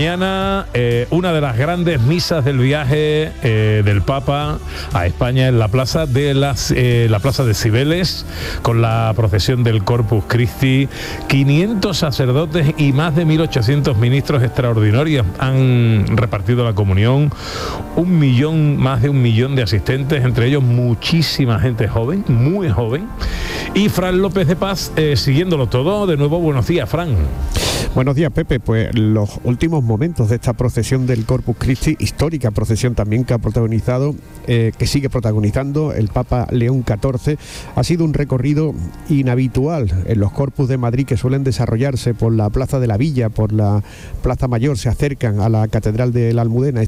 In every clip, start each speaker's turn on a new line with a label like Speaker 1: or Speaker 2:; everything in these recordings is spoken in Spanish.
Speaker 1: Mañana una de las grandes misas del viaje del Papa a España en la plaza de Cibeles, con la procesión del Corpus Christi. 500 sacerdotes y más de 1.800 ministros extraordinarios han repartido la comunión. Más de un millón de asistentes, entre ellos muchísima gente joven, muy joven. Y Fran López de Paz siguiéndolo todo. De nuevo, buenos días, Fran.
Speaker 2: Buenos días, Pepe. Pues los últimos momentos de esta procesión del Corpus Christi, histórica procesión también que ha protagonizado, que sigue protagonizando el Papa León XIV, ha sido un recorrido inhabitual en los Corpus de Madrid, que suelen desarrollarse por la Plaza de la Villa, por la Plaza Mayor, se acercan a la Catedral de la Almudena.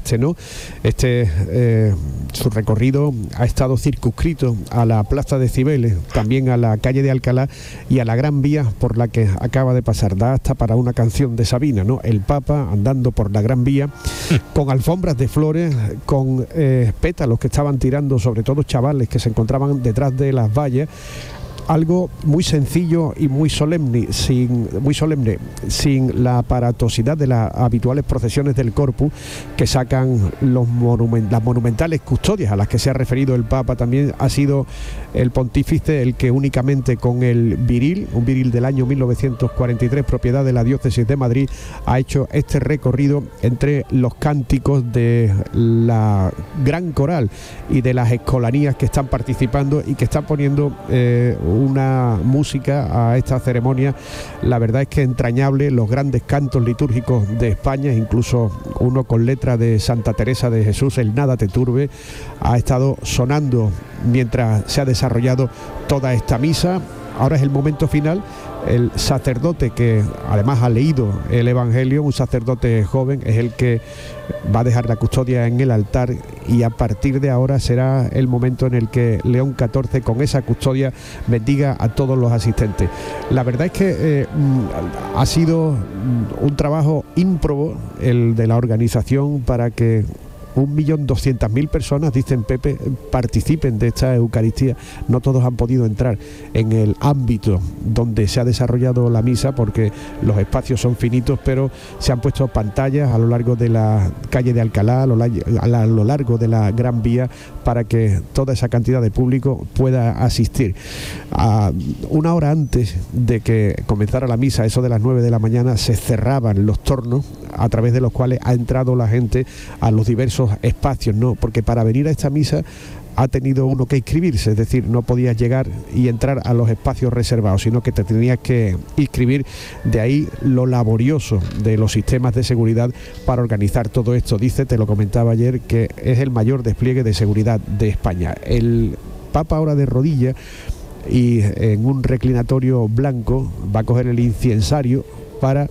Speaker 2: Su recorrido ha estado circunscrito a la Plaza de Cibeles, también a la calle de Alcalá y a la Gran Vía por la que acaba de pasar. Da hasta para una canción de Sabina, ¿no? El Papa andando por la Gran Vía con alfombras de flores, con pétalos que estaban tirando, sobre todo chavales que se encontraban detrás de las vallas. Algo muy sencillo y muy solemne, sin la aparatosidad de las habituales procesiones del Corpus que sacan las monumentales custodias a las que se ha referido el Papa. También ha sido el pontífice el que únicamente con un viril del año 1943, propiedad de la diócesis de Madrid, ha hecho este recorrido entre los cánticos de la gran coral y de las escolanías que están participando y que están poniendo una música a esta ceremonia. La verdad es que entrañable, los grandes cantos litúrgicos de España, incluso uno con letra de Santa Teresa de Jesús, el Nada te turbe, ha estado sonando mientras se ha desarrollado toda esta misa. Ahora es el momento final. El sacerdote que además ha leído el Evangelio, un sacerdote joven, es el que va a dejar la custodia en el altar, y a partir de ahora será el momento en el que León XIV con esa custodia bendiga a todos los asistentes. La verdad es que ha sido un trabajo ímprobo el de la organización para que 1.200.000 personas, dicen Pepe, participen de esta Eucaristía. No todos han podido entrar en el ámbito donde se ha desarrollado la misa porque los espacios son finitos, pero se han puesto pantallas a lo largo de la calle de Alcalá, a lo largo de la Gran Vía, para que toda esa cantidad de público pueda asistir. Una hora antes de que comenzara la misa, eso de las 9 de la mañana, se cerraban los tornos a través de los cuales ha entrado la gente a los diversos espacios, ¿no? Porque para venir a esta misa ha tenido uno que inscribirse, es decir, no podías llegar y entrar a los espacios reservados, sino que te tenías que inscribir. De ahí lo laborioso de los sistemas de seguridad para organizar todo esto. Dice, te lo comentaba ayer, que es el mayor despliegue de seguridad de España. El Papa ahora de rodillas y en un reclinatorio blanco va a coger el inciensario para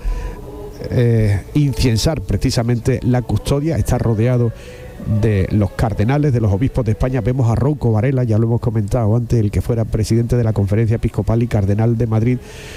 Speaker 2: inciensar precisamente la custodia. Está rodeado de los cardenales, de los obispos de España. Vemos a Rouco Varela, ya lo hemos comentado antes, el que fuera presidente de la Conferencia Episcopal y cardenal de Madrid,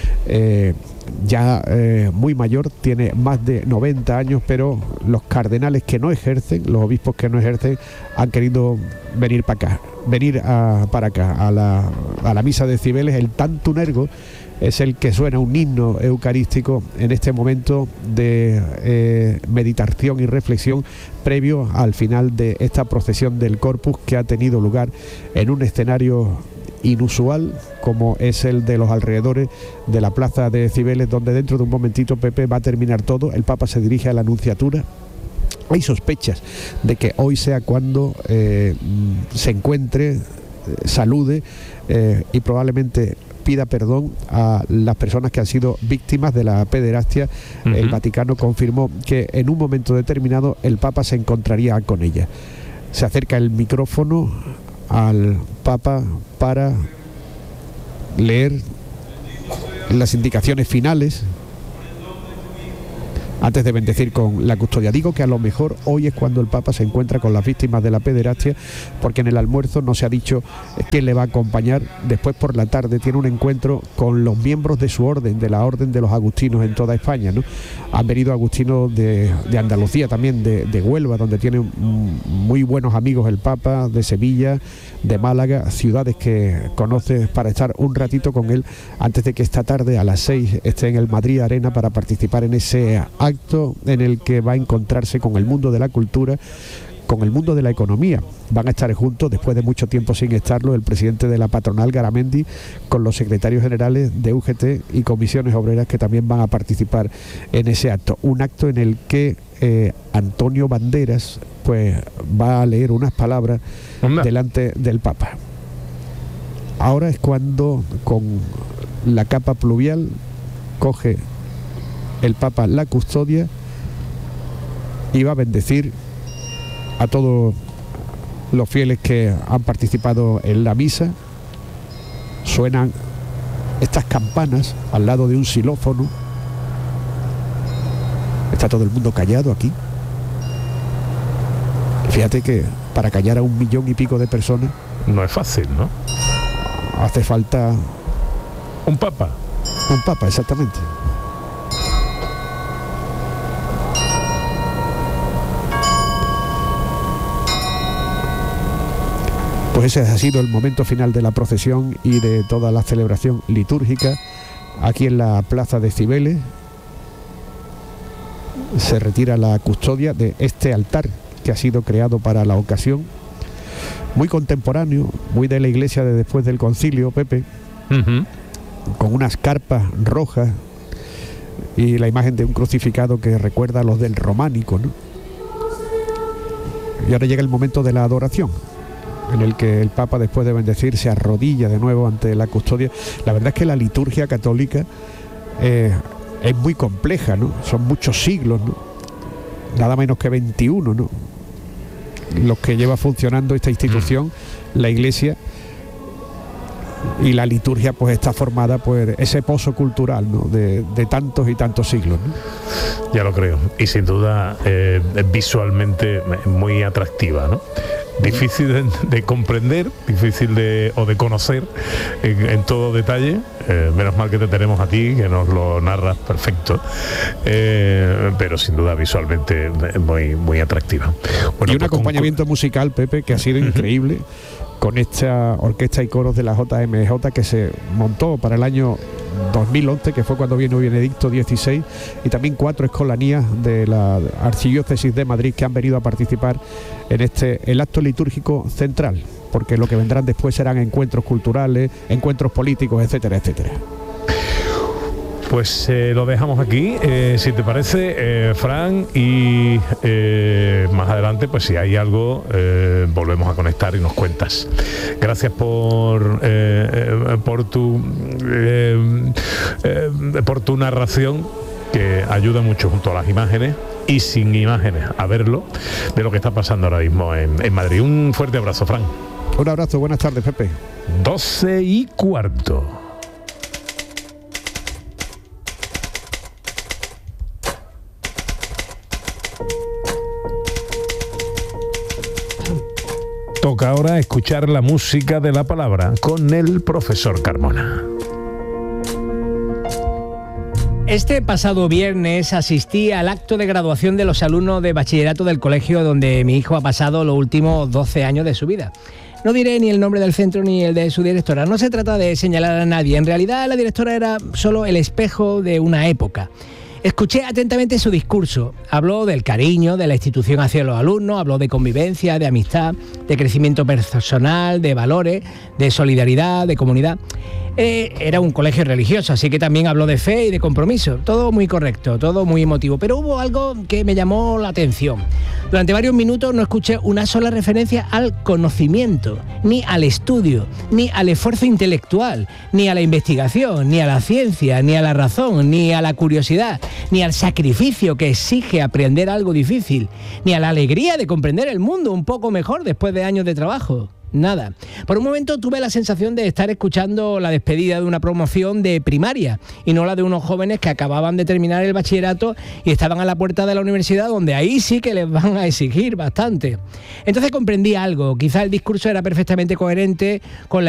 Speaker 2: muy mayor, tiene más de 90 años, pero los cardenales que no ejercen, los obispos que no ejercen, han querido venir para acá, a la misa de Cibeles. El Tantunergo es el que suena, un himno eucarístico en este momento de meditación y reflexión previo al final de esta procesión del Corpus, que ha tenido lugar en un escenario inusual como es el de los alrededores de la plaza de Cibeles, donde dentro de un momentito, Pepe, va a terminar todo. El Papa se dirige a la Anunciatura. Hay sospechas de que hoy sea cuando se encuentre, salude y probablemente pida perdón a las personas que han sido víctimas de la pederastia. El Vaticano confirmó que en un momento determinado el Papa se encontraría con ella. Se acerca el micrófono al Papa para leer las indicaciones finales antes de bendecir con la custodia. Digo que a lo mejor hoy es cuando el Papa se encuentra con las víctimas de la pederastia, porque en el almuerzo no se ha dicho quién le va a acompañar. Después, por la tarde, tiene un encuentro con los miembros de su orden, de la orden de los agustinos en toda España, ¿no? Han venido agustinos de Andalucía, también de Huelva, donde tiene muy buenos amigos el Papa, de Sevilla, de Málaga, ciudades que conoce, para estar un ratito con él antes de que esta tarde a las 6 esté en el Madrid Arena para participar en ese acto en el que va a encontrarse con el mundo de la cultura, con el mundo de la economía. Van a estar juntos, después de mucho tiempo sin estarlo, el presidente de la patronal, Garamendi, con los secretarios generales de UGT y comisiones obreras, que también van a participar en ese acto. Un acto en el que Antonio Banderas pues va a leer unas palabras delante del Papa. Ahora es cuando, con la capa pluvial, coge el Papa la custodia y va a bendecir a todos los fieles que han participado en la misa. Suenan estas campanas al lado de un xilófono. Está todo el mundo callado aquí. Fíjate que para callar a 1 millón y pico de personas
Speaker 1: no es fácil, ¿no?
Speaker 2: Hace falta
Speaker 1: un papa.
Speaker 2: Un papa, exactamente. Pues ese ha sido el momento final de la procesión y de toda la celebración litúrgica aquí en la plaza de Cibeles. Se retira la custodia de este altar que ha sido creado para la ocasión, muy contemporáneo, muy de la iglesia de después del concilio, Pepe, con unas carpas rojas y la imagen de un crucificado que recuerda a los del románico, ¿no? Y ahora llega el momento de la adoración, en el que el Papa, después de bendecir, se arrodilla de nuevo ante la custodia. La verdad es que la liturgia católica es muy compleja, ¿no? Son muchos siglos, ¿no? Nada menos que 21, ¿no? Los que lleva funcionando esta institución, la Iglesia, y la liturgia pues está formada por ese pozo cultural, ¿no? de tantos y tantos siglos, ¿no?
Speaker 1: Ya lo creo, y sin duda visualmente muy atractiva, ¿no? Difícil de comprender, difícil de conocer en todo detalle. Menos mal que te tenemos a ti, que nos lo narras perfecto, pero sin duda visualmente muy atractiva. Bueno,
Speaker 2: y un acompañamiento musical, Pepe, que ha sido increíble, con esta orquesta y coros de la JMJ que se montó para el año 2011, que fue cuando vino Benedicto XVI, y también 4 escolanías de la Archidiócesis de Madrid que han venido a participar en el acto litúrgico central, porque lo que vendrán después serán encuentros culturales, encuentros políticos, etcétera, etcétera.
Speaker 1: Pues lo dejamos aquí, si te parece, Fran, y más adelante, pues si hay algo, volvemos a conectar y nos cuentas. Gracias por tu narración, que ayuda mucho junto a las imágenes y sin imágenes a verlo de lo que está pasando ahora mismo en Madrid. Un fuerte abrazo, Fran.
Speaker 2: Un abrazo, buenas tardes, Pepe.
Speaker 1: 12:15. Toca ahora escuchar la música de la palabra con el profesor Carmona.
Speaker 3: Este pasado viernes asistí al acto de graduación de los alumnos de bachillerato del colegio donde mi hijo ha pasado los últimos 12 años de su vida. No diré ni el nombre del centro ni el de su directora. No se trata de señalar a nadie. En realidad la directora era solo el espejo de una época. Escuché atentamente su discurso. Habló del cariño de la institución hacia los alumnos, habló de convivencia, de amistad, de crecimiento personal, de valores, de solidaridad, de comunidad. Era un colegio religioso, así que también habló de fe y de compromiso. Todo muy correcto, todo muy emotivo. Pero hubo algo que me llamó la atención. Durante varios minutos no escuché una sola referencia al conocimiento, ni al estudio, ni al esfuerzo intelectual, ni a la investigación, ni a la ciencia, ni a la razón, ni a la curiosidad, ni al sacrificio que exige aprender algo difícil, ni a la alegría de comprender el mundo un poco mejor después de años de trabajo. Nada. Por un momento tuve la sensación de estar escuchando la despedida de una promoción de primaria y no la de unos jóvenes que acababan de terminar el bachillerato y estaban a la puerta de la universidad, donde ahí sí que les van a exigir bastante. Entonces comprendí algo. Quizá el discurso era perfectamente coherente con la